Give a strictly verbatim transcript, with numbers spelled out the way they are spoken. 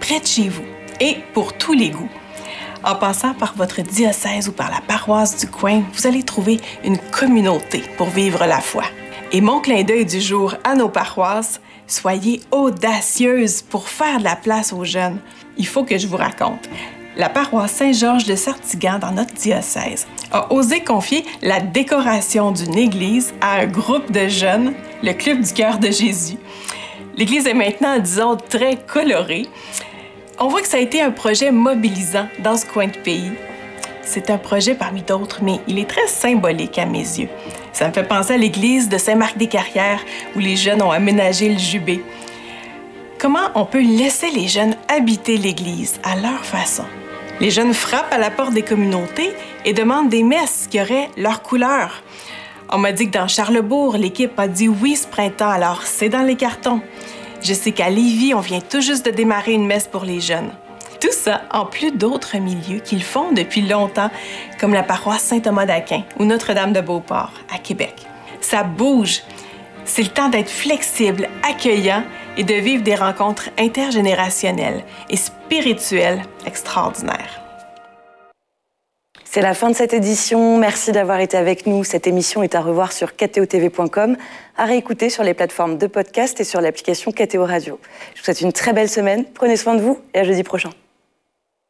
près de chez vous et pour tous les goûts. En passant par votre diocèse ou par la paroisse du coin, vous allez trouver une communauté pour vivre la foi. Et mon clin d'œil du jour à nos paroisses, soyez audacieuses pour faire de la place aux jeunes. Il faut que je vous raconte. La paroisse Saint-Georges de Sartigan, dans notre diocèse, a osé confier la décoration d'une église à un groupe de jeunes, le Club du Cœur de Jésus. L'église est maintenant, disons, très colorée. On voit que ça a été un projet mobilisant dans ce coin de pays. C'est un projet parmi d'autres, mais il est très symbolique à mes yeux. Ça me fait penser à l'église de Saint-Marc-des-Carrières, où les jeunes ont aménagé le jubé. Comment on peut laisser les jeunes habiter l'église à leur façon? Les jeunes frappent à la porte des communautés et demandent des messes qui auraient leur couleur. On m'a dit que dans Charlesbourg, l'équipe a dit oui ce printemps, alors c'est dans les cartons. Je sais qu'à Lévis, on vient tout juste de démarrer une messe pour les jeunes. Tout ça en plus d'autres milieux qu'ils font depuis longtemps, comme la paroisse Saint-Thomas d'Aquin ou Notre-Dame de Beauport à Québec. Ça bouge. C'est le temps d'être flexible, accueillant et de vivre des rencontres intergénérationnelles et spirituelles extraordinaires. C'est la fin de cette édition. Merci d'avoir été avec nous. Cette émission est à revoir sur k t o t v point com, à réécouter sur les plateformes de podcast et sur l'application K T O Radio. Je vous souhaite une très belle semaine. Prenez soin de vous et à jeudi prochain.